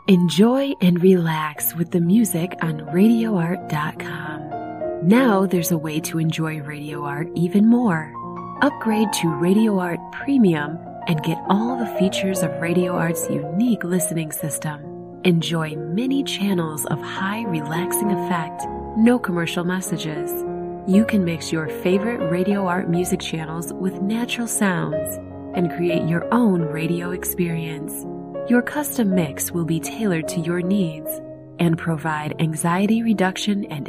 Enjoy and relax with the music on RadioArt.com. Now there's a way to enjoy Radio Art even more. Upgrade to Radio Art Premium and get all the features of Radio Art's unique listening system. Enjoy many channels of high relaxing effect, no commercial messages. You can mix your favorite Radio Art music channels with natural sounds and create your own radio experience. Your custom mix will be tailored to your needs and provide anxiety reduction and